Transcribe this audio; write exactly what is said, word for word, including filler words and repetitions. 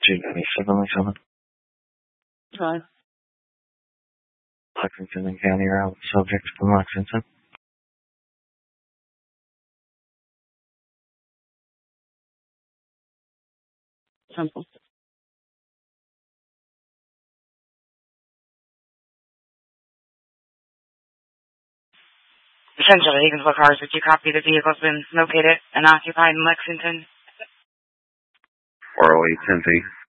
two ninety-seven Lexington. Fine. Lexington and County Route, subject from Lexington. Simple. Essentially, Eaglesville cars, did you copy the vehicle's been located and occupied in Lexington? four oh eight Tempe.